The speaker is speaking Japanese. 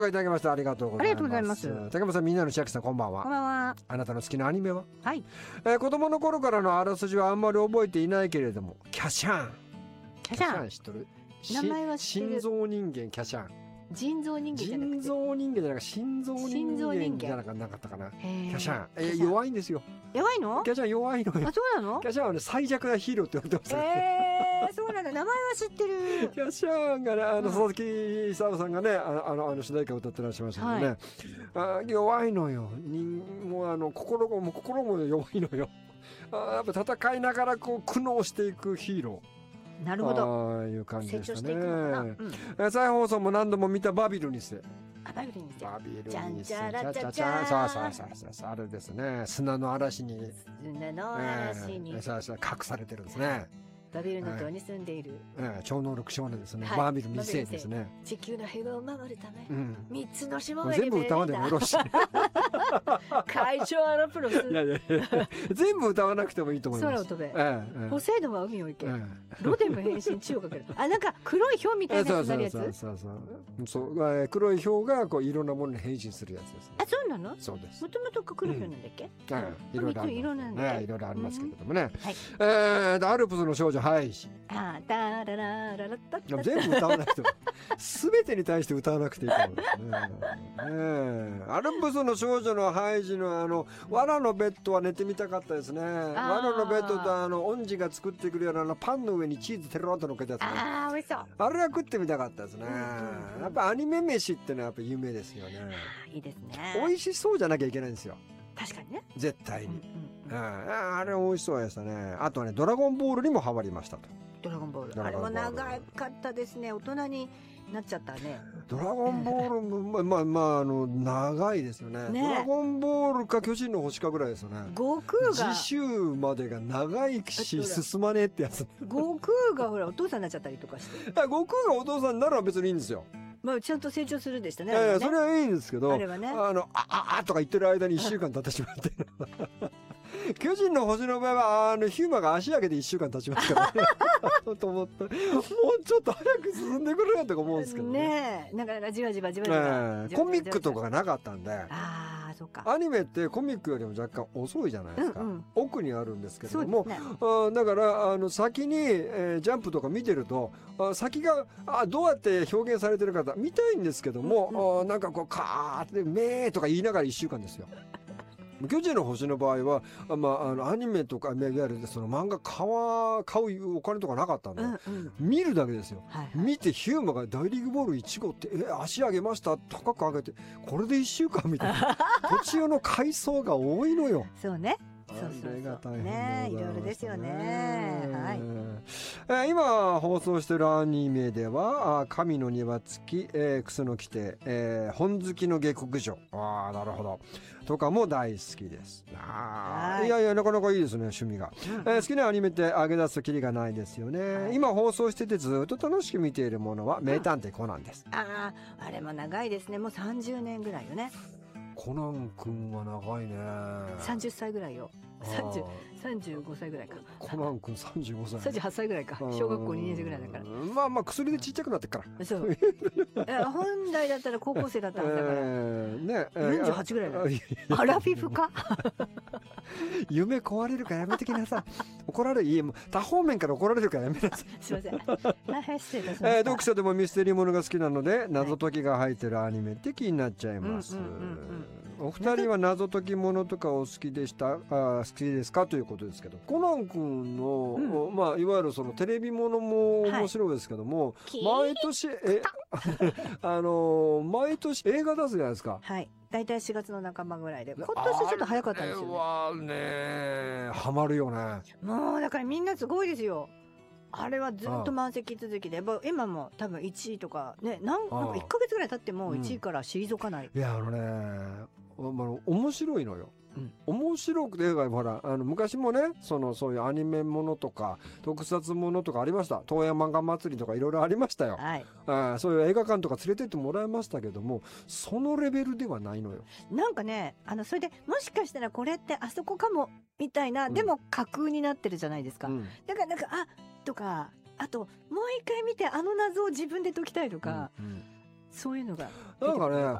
いただきました。ありがとうございます。 ありがとうございます。 竹山さん、みんなの千秋さん、こんばんは。 こんばんは。 あなたの好きなアニメは？ はい。 子供の頃からのあらすじはあんまり覚えていないけれども、キャシャン。 キャシャン知っとる？ 名前は知ってる。 心臓人間キャシャン。 人造人間じゃなくて。 人造人間じゃなくて心臓人間じゃなかったかな。キャシャン。弱いんですよ。 弱いの？ キャシャン弱いのよ。 あ、そうなの？ キャシャンはね、最弱なヒーローって言われてます。 そうなんだ。名前は知ってる。 キャシャンがね、佐々木久さんがね、主題歌を歌ってらっしゃいましたけどね、弱いのよ。もう心も弱いのよ。やっぱ戦いながらこう苦悩していくヒーロー。 なるほど。 ああいう感じでしたね。 成長していくのかな。 再放送も何度も見たバビルにせ。 バビルにせ。 バビルじゃんにせ。 じゃらじゃじそうゃあれですね。砂の嵐に。 砂の嵐に。 隠されてるんですね。 バビルの塔に住んでいる。 超能力少年ですね。バビル2世ですね。 地球の平和を守るため。3つの島が全部歌わんでもよろしい。 会長アラプロス。 いや全部歌わなくてもいいと思います。 空を飛べ。ポセイドンは海を行け。ロデム変身地をかける。なんか黒いヒョウみたいなやつになるやつ？ そう黒いヒョウがこういろんなものに変身するやつですね。 あ、そうなの？ そうです。 もともと黒いヒョウなんだっけ？ いろいろある。いろいろありますけれどもね。アルプスの少女ハイジ。全部歌わなくても、全てに対して歌わなくていいと思うんですね。アルプスの少女のハイジの藁のベッドは寝てみたかったですね。藁のベッドと恩師が作ってくるようなパンの上にチーズテロッと乗っけたやつね。 美味しそう。 あれは食ってみたかったですね。やっぱアニメ飯ってのはやっぱ有名ですよね。 いいですね。 美味しそうじゃなきゃいけないんですよ。 確かにね。 絶対に。あれ美味しそうでしたね。あとはね、ドラゴンボールにもハマりましたと。 ドラゴンボール。あれも長かったですね。大人になっちゃったね。 ドラゴンボールも長いですよね。ドラゴンボールか巨人の星かぐらいですよね。 悟空が次週までが長いし進まねえってやつ。 悟空がほらお父さんになっちゃったりとかして。 悟空がお父さんになるのは別にいいんですよ。 ちゃんと成長するでしたね。 それはいいんですけど、 あれはね、 とか言ってる間に1週間経ってしまって巨人の星の場合はヒューマが足上げて1週間経ちますからねと思ってもうちょっと早く進んでくれよとか思うんですけどね。 なかなかじわじわコミックとかがなかったんで。 そうか。 アニメってコミックよりも若干遅いじゃないですか。奥にあるんですけれども、だから先にジャンプとか見てると先がどうやって表現されてるか見たいんですけども、なんかこうカーってめーとか言いながら1週間ですよ。巨人の星の場合は、アニメとかいわゆるその漫画買うお金とかなかったんで、見るだけですよ。見てヒューマが大リーグボール1号って足上げました高く上げてこれで1週間みたいな途中の回想が多いのよ。 そうね。 それが大変ね、いろいろですよね。 今放送しているアニメでは神の庭付き、クスの規定、本好きの下克上なるほどとかも大好きです。いやなかなかいいですね趣味が。好きなアニメって上げ出すとキリがないですよね。今放送しててずっと楽しく見ているものは名探偵コナンです。 あれも長いですね。もう30年ぐらいよね。 コナン君は長いね。 30歳ぐらいよ。35歳ぐらいか。 コナン君35歳。 38歳ぐらいか。小学校2年生ぐらいだから。 薬でちっちゃくなってっから。 そう。本来だったら高校生だったはずだから。48ぐらいだ。アラフィフか。 夢壊れるからやめてきなさい。怒られる。多方面から怒られるからやめなさい。 すいません。大変失礼いたしました。 読書でもミステリーものが好きなので謎解きが入ってるアニメって気になっちゃいます。お二人は謎解きものとかお好きでした好きですかということですけど、コナン君の、いわゆるそのテレビものも面白いですけども、毎年毎年映画出すじゃないですか。 はい。大体4月の半ばぐらいで、今年ちょっと早かったんですよね。 あれはねハマるよね。 もうだからみんなすごいですよ。あれはずっと満席続きで、今も多分1位とかね、なんか1ヶ月ぐらい経っても1位から退かない。 いや面白いのよ。面白くてほら昔もねそういうアニメものとか特撮ものとかありました。東映漫画祭りとかいろいろありましたよ。そういう映画館とか連れてってもらいましたけども、そのレベルではないのよ。 なんかねそれでもしかしたらこれってあそこかもみたいな、でも架空になってるじゃないですか。だからなんかとか、あともう一回見て謎を自分で解きたいとか、 そういうのがなんかね